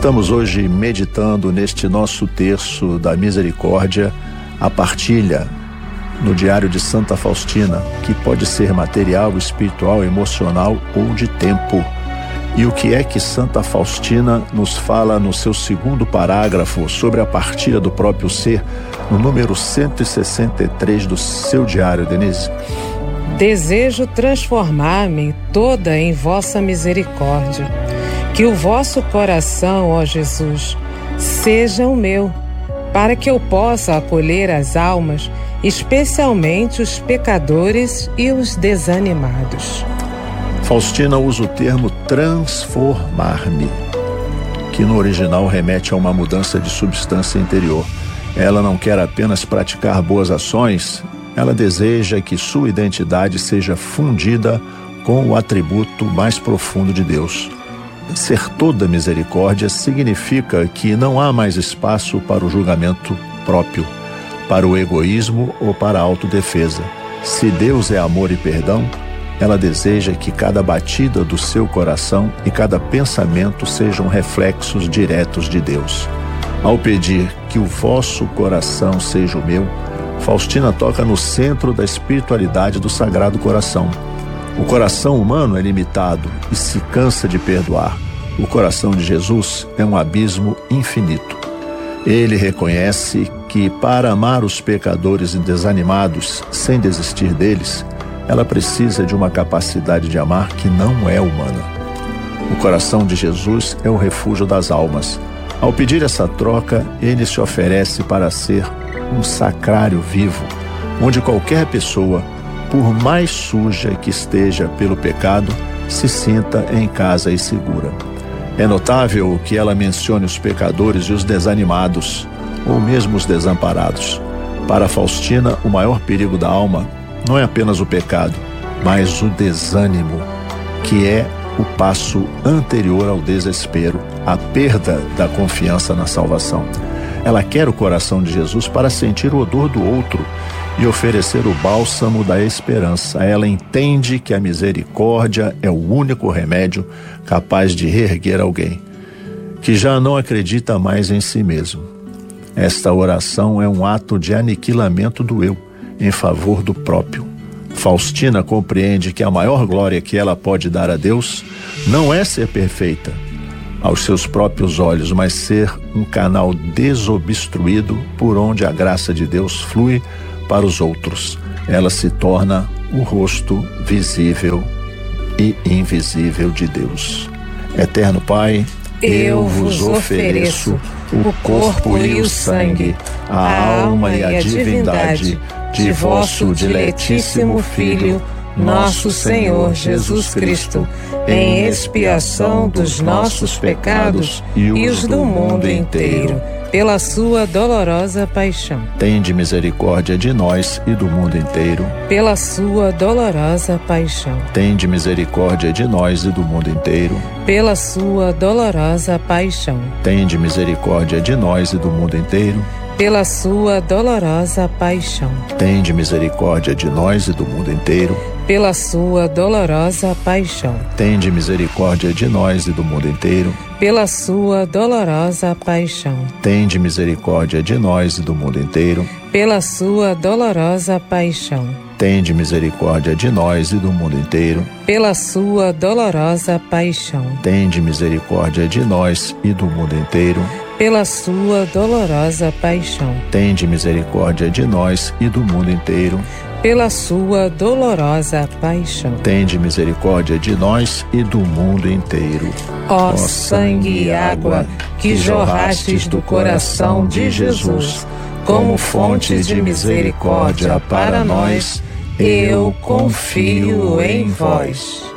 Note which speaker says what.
Speaker 1: Estamos hoje meditando neste nosso terço da misericórdia, a partilha no diário de Santa Faustina, que pode ser material, espiritual, emocional ou de tempo. E o que é que Santa Faustina nos fala no seu segundo parágrafo sobre a partilha do próprio ser, no número 163 do seu diário, Denise?
Speaker 2: Desejo transformar-me toda em vossa misericórdia. Que o vosso coração, ó Jesus, seja o meu, para que eu possa acolher as almas, especialmente os pecadores e os desanimados.
Speaker 1: Faustina usa o termo transformar-me, que no original remete a uma mudança de substância interior. Ela não quer apenas praticar boas ações, ela deseja que sua identidade seja fundida com o atributo mais profundo de Deus. Ser toda misericórdia significa que não há mais espaço para o julgamento próprio, para o egoísmo ou para a autodefesa. Se Deus é amor e perdão, ela deseja que cada batida do seu coração e cada pensamento sejam reflexos diretos de Deus. Ao pedir que o vosso coração seja o meu, Faustina toca no centro da espiritualidade do Sagrado Coração. O coração humano é limitado e se cansa de perdoar. O coração de Jesus é um abismo infinito. Ele reconhece que para amar os pecadores e desanimados sem desistir deles, ela precisa de uma capacidade de amar que não é humana. O coração de Jesus é o refúgio das almas. Ao pedir essa troca, ele se oferece para ser um sacrário vivo, onde qualquer pessoa, por mais suja que esteja pelo pecado, se sinta em casa e segura. É notável que ela mencione os pecadores e os desanimados, ou mesmo os desamparados. Para Faustina, o maior perigo da alma não é apenas o pecado, mas o desânimo, que é o passo anterior ao desespero, a perda da confiança na salvação. Ela quer o coração de Jesus para sentir o odor do outro e oferecer o bálsamo da esperança. Ela entende que a misericórdia é o único remédio capaz de reerguer alguém que já não acredita mais em si mesmo. Esta oração é um ato de aniquilamento do eu em favor do próprio. Faustina compreende que a maior glória que ela pode dar a Deus não é ser perfeita aos seus próprios olhos, mas ser um canal desobstruído por onde a graça de Deus flui para os outros. Ela se torna o rosto visível e invisível de Deus. Eterno Pai, eu vos ofereço o corpo e o sangue, a alma e a divindade de vosso diletíssimo Filho, nosso Senhor Jesus Cristo, em expiação dos nossos pecados e os do mundo inteiro,
Speaker 2: pela sua dolorosa paixão.
Speaker 1: Tende misericórdia de nós e do mundo inteiro.
Speaker 2: Pela sua dolorosa paixão.
Speaker 1: Tende misericórdia de nós e do mundo inteiro.
Speaker 2: Pela sua dolorosa paixão.
Speaker 1: Tende misericórdia de nós e do mundo inteiro.
Speaker 2: Pela sua dolorosa paixão.
Speaker 1: Tende misericórdia de nós e do mundo inteiro.
Speaker 2: Pela sua dolorosa paixão.
Speaker 1: Tende misericórdia de nós e do mundo inteiro.
Speaker 2: Pela sua dolorosa paixão.
Speaker 1: Tende misericórdia de nós e do mundo inteiro.
Speaker 2: Pela sua dolorosa paixão.
Speaker 1: Tende misericórdia de nós e do mundo inteiro.
Speaker 2: Pela sua dolorosa paixão.
Speaker 1: Tende misericórdia de nós e do mundo inteiro.
Speaker 2: Pela sua dolorosa paixão.
Speaker 1: Tende misericórdia de nós e do mundo inteiro.
Speaker 2: Pela sua dolorosa paixão.
Speaker 1: Tende misericórdia de nós e do mundo inteiro.
Speaker 2: Ó sangue e água que jorrastes do coração de Jesus, como fonte de misericórdia para nós, eu confio em vós.